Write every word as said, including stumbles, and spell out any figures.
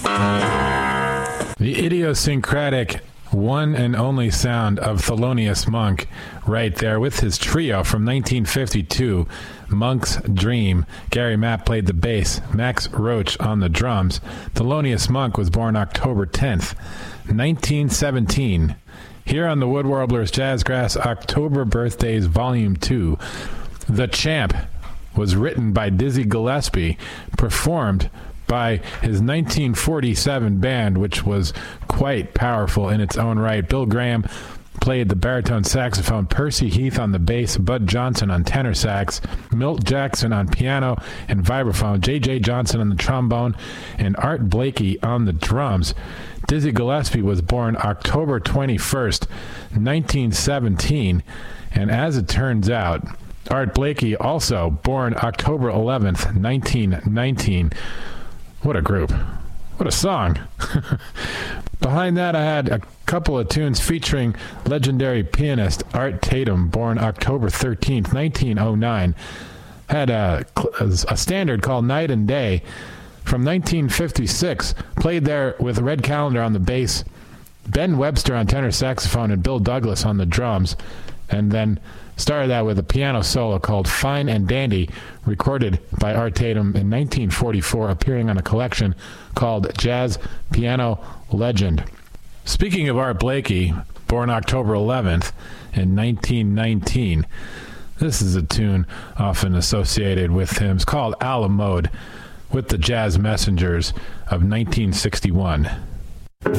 The idiosyncratic one and only sound of Thelonious Monk right there with his trio from nineteen fifty-two, Monk's Dream. Gary Mapp played the bass, Max Roach on the drums. Thelonious Monk was born October tenth, nineteen seventeen. Here on the Wood Warblers Jazzgrass October Birthdays Volume two, The Champ was written by Dizzy Gillespie, performed by his nineteen forty-seven band, which was quite powerful in its own right. Bill Graham played the baritone saxophone, Percy Heath on the bass, Bud Johnson on tenor sax, Milt Jackson on piano and vibraphone, J J Johnson on the trombone, and Art Blakey on the drums. Dizzy Gillespie was born October twenty-first, nineteen seventeen, and as it turns out, Art Blakey also born October eleventh, nineteen nineteen. What a group. What a song. Behind that, I had a couple of tunes featuring legendary pianist Art Tatum, born October thirteenth, nineteen oh nine. Had a, a standard called Night and Day from nineteen fifty-six, played there with Red Callender on the bass, Ben Webster on tenor saxophone, and Bill Douglas on the drums. And then started that with a piano solo called Fine and Dandy, recorded by Art Tatum in nineteen forty-four, appearing on a collection called Jazz Piano Legend. Speaking of Art Blakey, born October eleventh in nineteen nineteen, this is a tune often associated with him. It's called A la Mode with the Jazz Messengers of nineteen sixty-one.